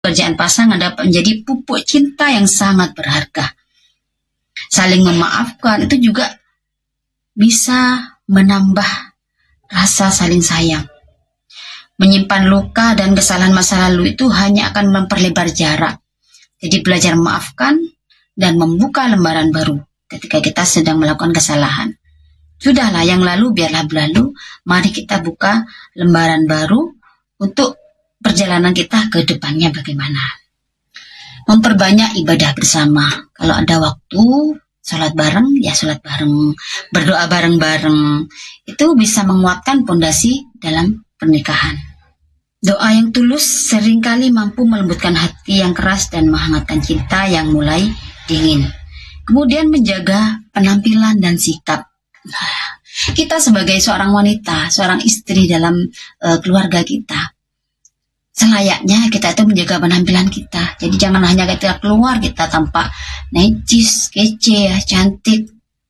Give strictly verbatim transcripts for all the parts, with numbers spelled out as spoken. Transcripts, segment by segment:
Pekerjaan pasangan dapat menjadi pupuk cinta yang sangat berharga. Saling memaafkan itu juga bisa menambah rasa saling sayang. Menyimpan luka dan kesalahan masa lalu itu hanya akan memperlebar jarak. Jadi belajar memaafkan dan membuka lembaran baru ketika kita sedang melakukan kesalahan. Sudahlah, yang lalu biarlah berlalu. Mari kita buka lembaran baru untuk perjalanan kita ke depannya bagaimana. Memperbanyak ibadah bersama. Kalau ada waktu, sholat bareng, ya sholat bareng. Berdoa bareng-bareng. Itu bisa menguatkan fondasi dalam pernikahan. Doa yang tulus seringkali mampu melembutkan hati yang keras dan menghangatkan cinta yang mulai dingin. Kemudian menjaga penampilan dan sikap. Kita sebagai seorang wanita, seorang istri dalam uh, keluarga kita, selayaknya kita itu menjaga penampilan kita. Jadi jangan hanya kita keluar kita tampak necis, kece, ya, cantik.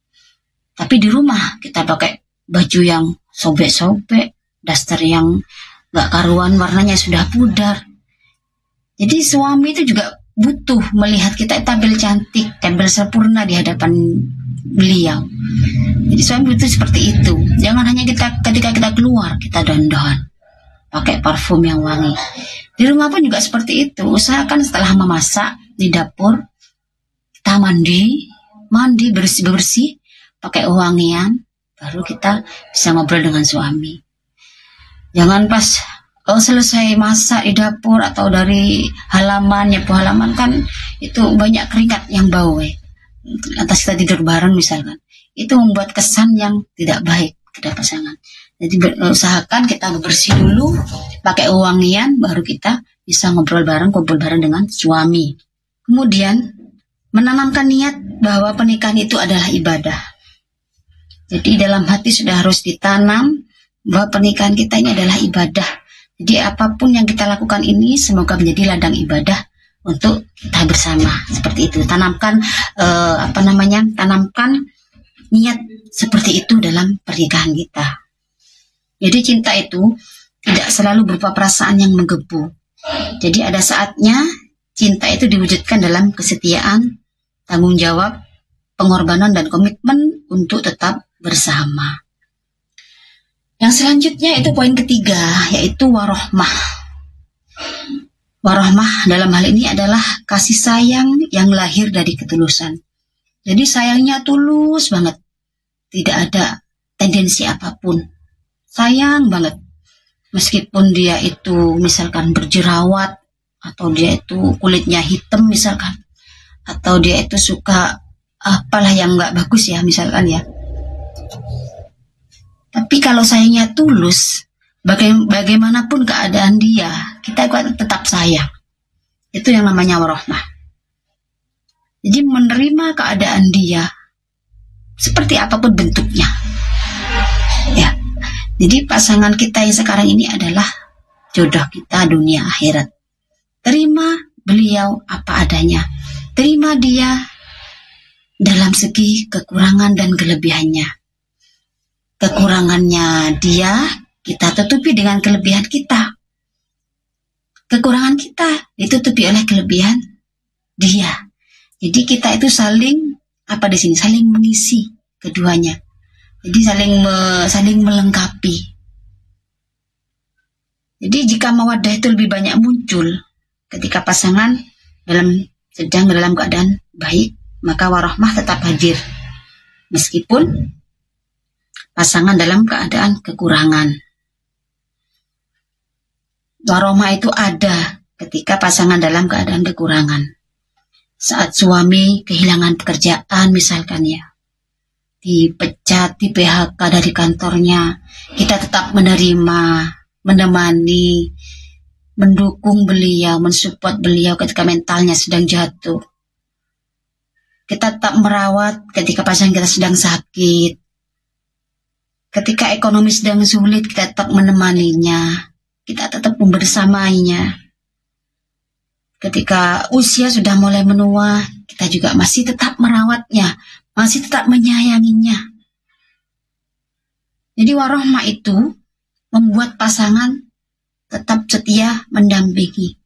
Tapi di rumah kita pakai baju yang sobek-sobek, daster yang gak karuan, warnanya sudah pudar. Jadi suami itu juga butuh melihat kita tampil cantik, tampil sempurna di hadapan beliau. Jadi suami butuh seperti itu. Jangan hanya kita ketika kita keluar kita dandan, pakai parfum yang wangi. Di rumah pun juga seperti itu. Usahakan setelah memasak di dapur kita mandi, mandi bersih-bersih, pakai wangian, baru kita bisa ngobrol dengan suami. Jangan pas oh, selesai masak di dapur atau dari halaman, nyapu halaman kan itu banyak keringat yang bau. Eh. Lantas kita tidur bareng misalkan. Itu membuat kesan yang tidak baik kepada pasangan. Jadi usahakan kita bersih dulu, pakai wangian, baru kita bisa ngobrol bareng, kumpul bareng dengan suami. Kemudian menanamkan niat bahwa pernikahan itu adalah ibadah. Jadi dalam hati sudah harus ditanam bahwa pernikahan kita ini adalah ibadah. Jadi apapun yang kita lakukan ini semoga menjadi ladang ibadah untuk kita bersama. Seperti itu. Tanamkan eh, apa namanya? Tanamkan niat seperti itu dalam pernikahan kita. Jadi cinta itu tidak selalu berupa perasaan yang menggebu. Jadi ada saatnya cinta itu diwujudkan dalam kesetiaan, tanggung jawab, pengorbanan dan komitmen untuk tetap bersama. Yang selanjutnya itu poin ketiga, yaitu warohmah. Warohmah dalam hal ini adalah kasih sayang yang lahir dari ketulusan. Jadi sayangnya tulus banget. Tidak ada tendensi apapun. Sayang banget. Meskipun dia itu misalkan berjerawat, atau dia itu kulitnya hitam misalkan, atau dia itu suka apalah yang gak bagus ya misalkan ya. Tapi kalau sayangnya tulus, baga- bagaimanapun keadaan dia, kita tetap sayang. Itu yang namanya warohmah. Jadi menerima keadaan dia, seperti apapun bentuknya. Ya. Jadi pasangan kita yang sekarang ini adalah jodoh kita dunia akhirat. Terima beliau apa adanya. Terima dia dalam segi kekurangan dan kelebihannya. Kekurangannya dia, kita tutupi dengan kelebihan kita. Kekurangan kita ditutupi oleh kelebihan dia. Jadi kita itu saling, apa di sini, saling mengisi keduanya. Jadi saling me, saling melengkapi. Jadi jika mawaddah itu lebih banyak muncul ketika pasangan dalam sedang dalam keadaan baik, maka warohmah tetap hadir. Meskipun pasangan dalam keadaan kekurangan. Warohmah itu ada ketika pasangan dalam keadaan kekurangan. Saat suami kehilangan pekerjaan misalkan ya, dipecat, di P H K dari kantornya, kita tetap menerima, menemani, mendukung beliau, mensupport beliau ketika mentalnya sedang jatuh. Kita tetap merawat ketika pasangan kita sedang sakit. Ketika ekonomi sedang sulit, kita tetap menemaninya. Kita tetap membersamainya. Ketika usia sudah mulai menua, kita juga masih tetap merawatnya, masih tetap menyayanginya. Jadi warohmah itu membuat pasangan tetap setia mendampingi.